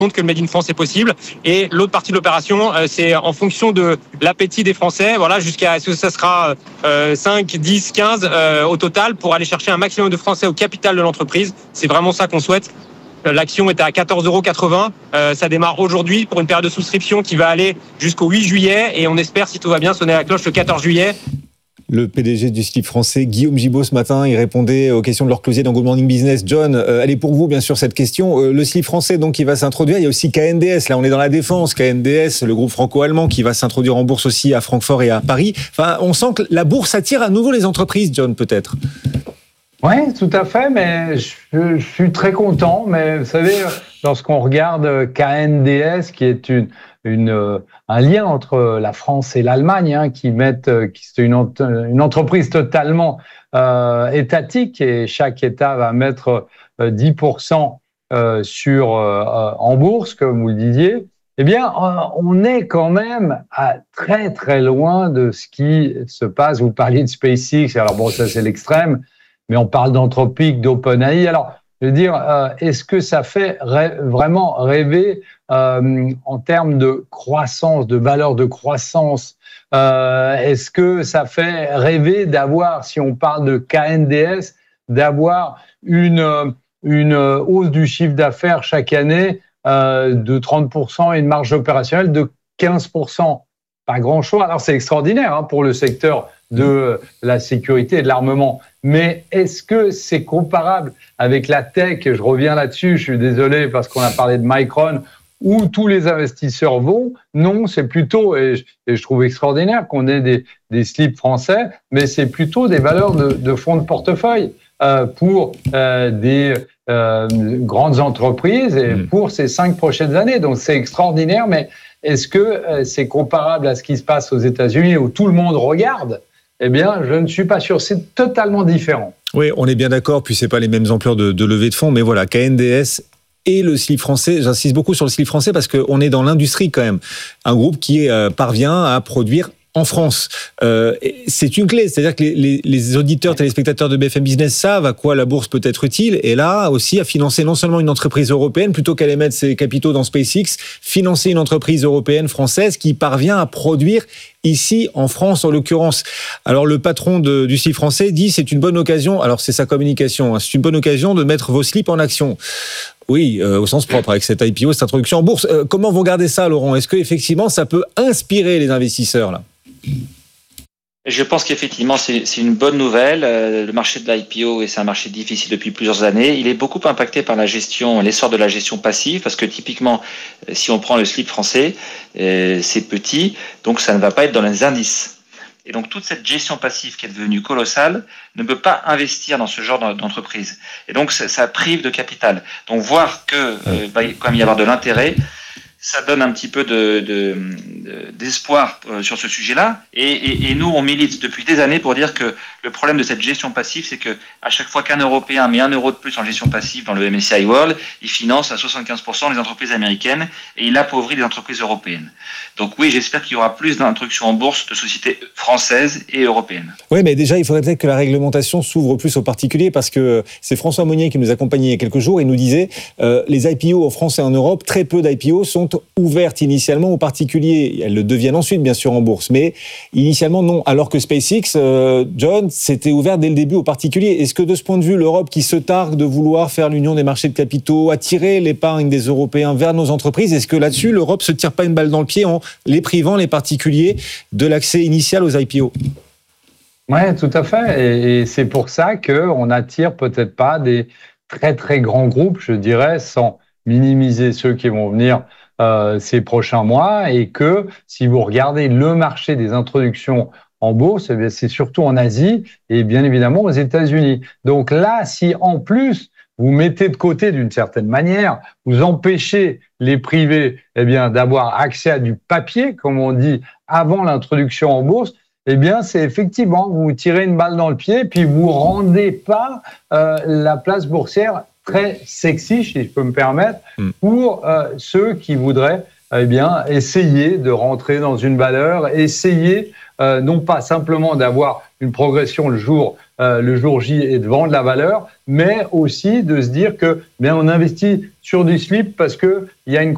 montre que le Made in France est possible. Et l'autre partie de l'opération, c'est en fonction de l'appétit des Français, voilà, jusqu'à ce que ça sera 5, 10, 15 au total pour aller chercher un maximum de Français au capital de l'entreprise. C'est vraiment ça qu'on souhaite. L'action était à 14,80 €. Ça démarre aujourd'hui pour une période de souscription qui va aller jusqu'au 8 juillet. Et on espère, si tout va bien, sonner la cloche le 14 juillet. Le PDG du slip français, Guillaume Gibault, ce matin, il répondait aux questions de Laure Closier dans Good Morning Business. John, elle est pour vous, bien sûr, cette question. Le slip français, donc, qui va s'introduire. Il y a aussi KNDS. Là, on est dans la défense. KNDS, le groupe franco-allemand, qui va s'introduire en bourse aussi à Francfort et à Paris. Enfin, on sent que la bourse attire à nouveau les entreprises, John, peut-être. Oui, tout à fait, mais je suis très content. Mais vous savez, lorsqu'on regarde KNDS, qui est un lien entre la France et l'Allemagne, c'est une entreprise totalement étatique, et chaque État va mettre 10% en bourse, comme vous le disiez. Eh bien, on est quand même à très très loin de ce qui se passe. Vous parliez de SpaceX, alors bon, ça c'est l'extrême. Mais on parle d'Anthropic, d'OpenAI. Alors, je veux dire, est-ce que ça fait vraiment rêver en termes de croissance, de valeur de croissance? Est-ce que ça fait rêver d'avoir, si on parle de KNDS, d'avoir une hausse du chiffre d'affaires chaque année de 30% et une marge opérationnelle de 15%? Pas grand choix. Alors, c'est extraordinaire pour le secteur de la sécurité et de l'armement. Mais est-ce que c'est comparable avec la tech? Je reviens là-dessus, je suis désolé parce qu'on a parlé de Micron, où tous les investisseurs vont. Non, c'est plutôt, et je trouve extraordinaire qu'on ait des slips français, mais c'est plutôt des valeurs de fonds de portefeuille pour des grandes entreprises et pour ces 5 prochaines années. Donc c'est extraordinaire, mais est-ce que c'est comparable à ce qui se passe aux États-Unis où tout le monde regarde? Eh bien, je ne suis pas sûr. C'est totalement différent. Oui, on est bien d'accord. Puis c'est pas les mêmes ampleurs de levée de fonds, mais voilà, KNDS et le slip français. J'insiste beaucoup sur le slip français parce qu'on est dans l'industrie quand même. Un groupe qui parvient à produire en France. C'est une clé, c'est-à-dire que les auditeurs, téléspectateurs de BFM Business savent à quoi la bourse peut être utile, et là aussi à financer non seulement une entreprise européenne, plutôt qu'aller mettre ses capitaux dans SpaceX, financer une entreprise européenne, française, qui parvient à produire ici en France en l'occurrence. Alors le patron du slip français dit c'est une bonne occasion, alors c'est sa communication, c'est une bonne occasion de mettre vos slips en action. Oui, au sens propre, avec cette IPO, cette introduction en bourse. Comment vous regardez ça, Laurent? Est-ce qu'effectivement ça peut inspirer les investisseurs là? Je pense qu'effectivement, c'est une bonne nouvelle. Le marché de l'IPO, et c'est un marché difficile depuis plusieurs années, il est beaucoup impacté par l'essor de la gestion passive, parce que typiquement, si on prend le slip français, c'est petit, donc ça ne va pas être dans les indices. Et donc toute cette gestion passive qui est devenue colossale ne peut pas investir dans ce genre d'entreprise. Et donc ça prive de capital. Donc voir que va quand même y avoir de l'intérêt, ça donne un petit peu d'espoir sur ce sujet-là. Et nous, on milite depuis des années pour dire que le problème de cette gestion passive, c'est que à chaque fois qu'un Européen met 1 euro de plus en gestion passive dans le MSCI World, il finance à 75% les entreprises américaines et il appauvrit les entreprises européennes. Donc oui, j'espère qu'il y aura plus d'introductions en bourse de sociétés françaises et européennes. Oui, mais déjà, il faudrait peut-être que la réglementation s'ouvre plus aux particuliers, parce que c'est François Monnier qui nous accompagnait il y a quelques jours et nous disait les IPO en France et en Europe, très peu d'IPO sont ouvertes initialement aux particuliers. Elles le deviennent ensuite, bien sûr, en bourse, mais initialement, non. Alors que SpaceX, John, c'était ouvert dès le début aux particuliers. Est-ce que de ce point de vue, l'Europe, qui se targue de vouloir faire l'union des marchés de capitaux, attirer l'épargne des Européens vers nos entreprises, est-ce que là-dessus, l'Europe se tire pas une balle dans le pied en les privant, les particuliers, de l'accès initial aux IPO? Oui, tout à fait. Et c'est pour ça qu'on n'attire peut-être pas des très, très grands groupes, je dirais, sans minimiser ceux qui vont venir ces prochains mois, et que si vous regardez le marché des introductions en bourse, c'est surtout en Asie et bien évidemment aux États-Unis. Donc là, si en plus vous mettez de côté d'une certaine manière, vous empêchez les privés d'avoir accès à du papier, comme on dit, avant l'introduction en bourse, c'est effectivement, vous tirez une balle dans le pied, puis vous rendez pas la place boursière très sexy, si je peux me permettre, pour ceux qui voudraient essayer de rentrer dans une valeur, essayer non pas simplement d'avoir une progression le jour J et de vendre la valeur, mais aussi de se dire que on investit sur du slip parce que il y a une